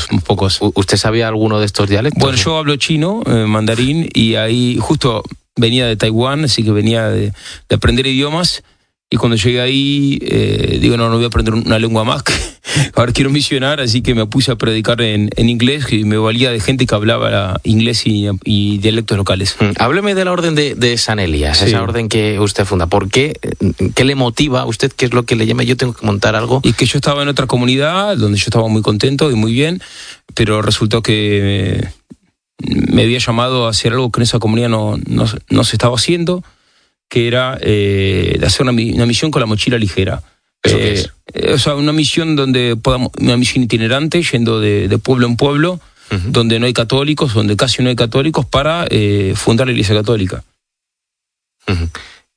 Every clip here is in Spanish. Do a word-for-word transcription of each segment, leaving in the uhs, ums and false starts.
Unos pocos. ¿Usted sabía alguno de estos dialectos? Bueno, yo hablo chino, eh, mandarín, y ahí justo venía de Taiwán, así que venía de, de aprender idiomas. Y cuando llegué ahí, eh, digo, no, no voy a aprender una lengua más, que ahora quiero misionar, así que me puse a predicar en, en inglés, y me valía de gente que hablaba inglés y, y dialectos locales. Mm. Hábleme de la orden de, de San Elías, sí. Esa orden que usted funda. ¿Por qué? ¿Qué le motiva a usted? ¿Qué es lo que le llama? Yo tengo que montar algo. Y que yo estaba en otra comunidad, donde yo estaba muy contento y muy bien, pero resultó que me había llamado a hacer algo que en esa comunidad no, no, no se estaba haciendo, que era eh, de hacer una, una misión con la mochila ligera. ¿Eso eh, qué es? Eh, o sea, una misión donde podamos, una misión itinerante, yendo de, de pueblo en pueblo, uh-huh. donde no hay católicos, donde casi no hay católicos, para eh, fundar la Iglesia Católica. Uh-huh.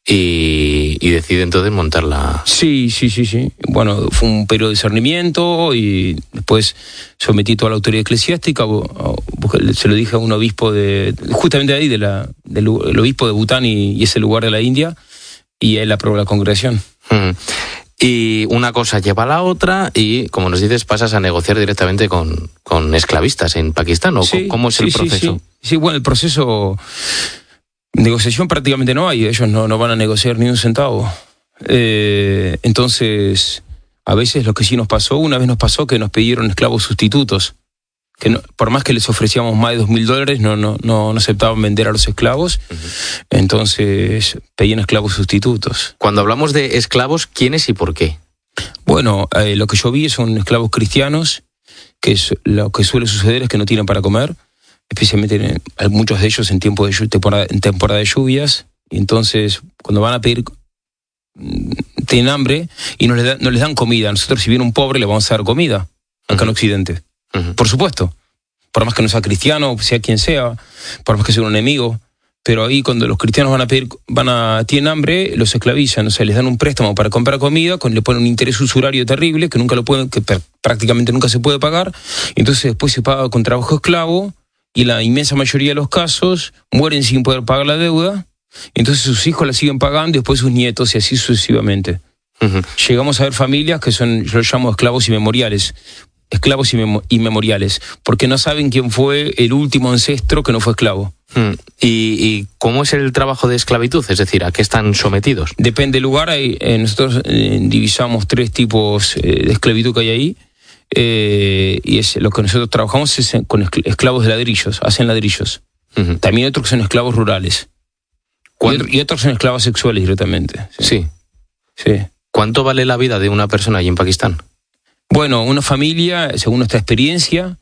Y, y decide entonces montarla. Sí, sí, sí, sí. Bueno, fue un periodo de discernimiento y después sometí toda la autoridad eclesiástica. Se lo dije a un obispo de, justamente de ahí, de la, del el obispo de Bután y, y ese lugar de la India, y él aprobó la congregación. Uh-huh. Y una cosa lleva a la otra y, como nos dices, pasas a negociar directamente con, con esclavistas en Pakistán, ¿o sí, cómo es sí, el proceso? Sí, sí. sí, bueno, el proceso... Negociación prácticamente no hay, ellos no, no van a negociar ni un centavo. Eh, entonces, a veces lo que sí nos pasó, una vez nos pasó que nos pidieron esclavos sustitutos, que no, por más que les ofrecíamos más de dos mil dólares, no, no, no, no aceptaban vender a los esclavos, uh-huh. Entonces pedían esclavos sustitutos. Cuando hablamos de esclavos, ¿quiénes y por qué? Bueno, eh, lo que yo vi son esclavos cristianos, que es, lo que suele suceder es que no tienen para comer, especialmente en, muchos de ellos en tiempo de temporada, en temporada de lluvias, y entonces cuando van a pedir tienen hambre y no les, da, no les dan comida. Nosotros, si viene un pobre, le vamos a dar comida acá uh-huh. en Occidente, uh-huh. por supuesto, por más que no sea cristiano, sea quien sea, por más que sea un enemigo, pero ahí cuando los cristianos van a pedir, van a tienen hambre, los esclavizan, o sea, les dan un préstamo para comprar comida, con, le ponen un interés usurario terrible que nunca lo pueden, que prácticamente nunca se puede pagar, y entonces después se paga con trabajo esclavo. Y la inmensa mayoría de los casos mueren sin poder pagar la deuda, entonces sus hijos la siguen pagando y después sus nietos y así sucesivamente. Uh-huh. Llegamos a ver familias que son, yo los llamo esclavos inmemoriales, esclavos inmemoriales, porque no saben quién fue el último ancestro que no fue esclavo. Uh-huh. ¿Y, ¿Y cómo es el trabajo de esclavitud? Es decir, ¿a qué están sometidos? Depende del lugar, hay, eh, nosotros eh, divisamos tres tipos eh, de esclavitud que hay ahí. Eh, y es lo que nosotros trabajamos es con esclavos de ladrillos, hacen ladrillos. Uh-huh. También hay otros que son esclavos rurales. Y, y otros son esclavos sexuales directamente. Sí. sí. sí. ¿Cuánto vale la vida de una persona allí en Pakistán? Bueno, una familia, según nuestra experiencia,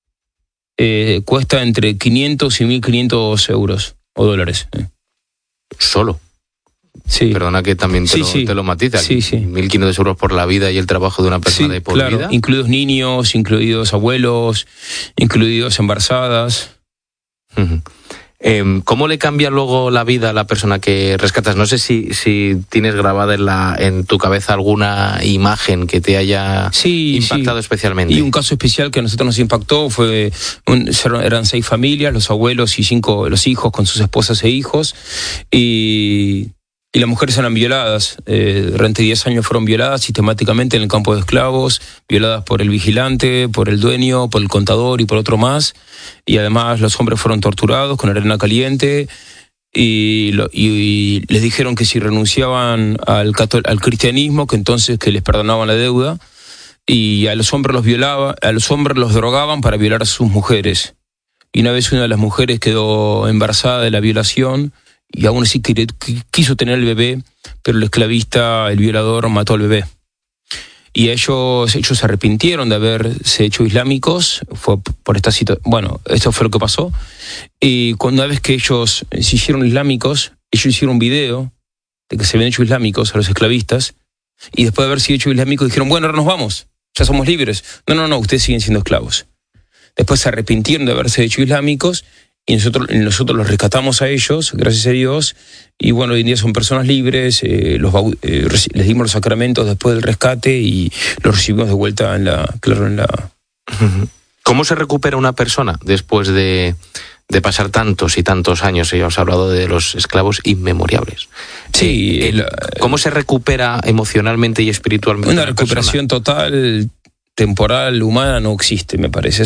eh, cuesta entre quinientos y mil quinientos euros o dólares. Eh. ¿Solo? Sí. Perdona que también te, sí, lo, sí. te lo matiza. Sí, sí. mil quinientos euros por la vida y el trabajo de una persona sí, de por claro. vida. Incluidos niños, incluidos abuelos, incluidos embarazadas. Uh-huh. Eh, ¿Cómo le cambia luego la vida a la persona que rescatas? No sé si, si tienes grabada en, la, en tu cabeza alguna imagen que te haya sí, impactado sí. especialmente. Y un caso especial que a nosotros nos impactó fue, un, eran seis familias, los abuelos y cinco los hijos con sus esposas e hijos, y... Y las mujeres eran violadas, eh, durante diez años fueron violadas sistemáticamente en el campo de esclavos, violadas por el vigilante, por el dueño, por el contador y por otro más. Y además los hombres fueron torturados con arena caliente y, lo, y, y les dijeron que si renunciaban al, catol- al cristianismo, que entonces que les perdonaban la deuda. Y a los hombres los violaba, a los hombres los drogaban para violar a sus mujeres. Y una vez una de las mujeres quedó embarazada de la violación, y aún así quiso tener el bebé, pero el esclavista, el violador, mató al bebé. Y ellos, ellos se arrepintieron de haberse hecho islámicos, fue por esta situación. Bueno, esto fue lo que pasó. Y cuando, una vez que ellos se hicieron islámicos, ellos hicieron un video de que se habían hecho islámicos a los esclavistas, y después de haber sido hecho islámicos dijeron, bueno, ahora nos vamos, ya somos libres. No, no, no, ustedes siguen siendo esclavos. Después se arrepintieron de haberse hecho islámicos, y nosotros, nosotros los rescatamos a ellos, gracias a Dios, y bueno, hoy en día son personas libres, eh, los, eh, les dimos los sacramentos después del rescate y los recibimos de vuelta en la, claro, en la... ¿Cómo se recupera una persona después de, de pasar tantos y tantos años? Ya os he hablado de los esclavos inmemorables. Sí. Eh, el, ¿Cómo se recupera emocionalmente y espiritualmente una una recuperación persona? Total, temporal, humana, no existe, me parece.